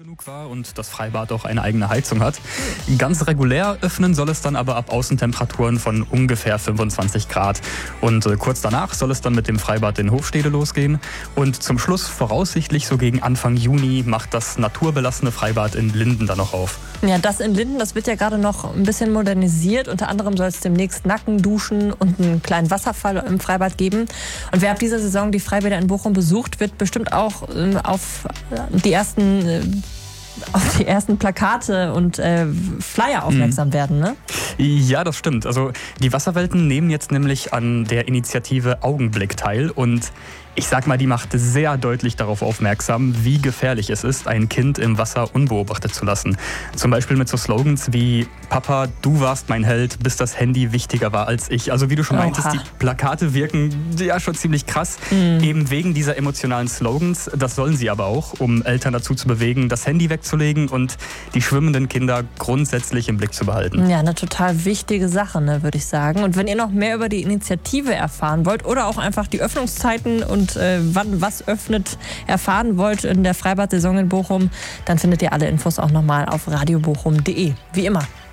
genug war und das Freibad auch eine eigene Heizung hat. Ganz regulär öffnen soll es dann aber ab Außentemperaturen von ungefähr 25 Grad. Und kurz danach soll es dann mit dem Freibad in Hofstede losgehen. Und zum Schluss, voraussichtlich so gegen Anfang Juni, macht das naturbelassene Freibad in Linden dann noch auf. Ja, das in Linden, das wird ja gerade noch ein bisschen modernisiert. Unter anderem soll es demnächst Nacken, Duschen und einen kleinen Wasserfall im Freibad geben. Und wer ab dieser Saison die Freibäder in Bochum besucht, wird bestimmt auch auf die ersten Plakate und Flyer aufmerksam werden, ne? Ja, das stimmt. Also die Wasserwelten nehmen jetzt nämlich an der Initiative Augenblick teil und ich sag mal, die macht sehr deutlich darauf aufmerksam, wie gefährlich es ist, ein Kind im Wasser unbeobachtet zu lassen. Zum Beispiel mit so Slogans wie Papa, du warst mein Held, bis das Handy wichtiger war als ich. Also wie du schon meintest, die Plakate wirken ja schon ziemlich krass, eben wegen dieser emotionalen Slogans. Das sollen sie aber auch, um Eltern dazu zu bewegen, das Handy wegzulegen und die schwimmenden Kinder grundsätzlich im Blick zu behalten. Ja, eine total wichtige Sache, ne, würde ich sagen. Und wenn ihr noch mehr über die Initiative erfahren wollt oder auch einfach die Öffnungszeiten und wann was öffnet, erfahren wollt in der Freibad-Saison in Bochum, dann findet ihr alle Infos auch nochmal auf radiobochum.de. Wie immer.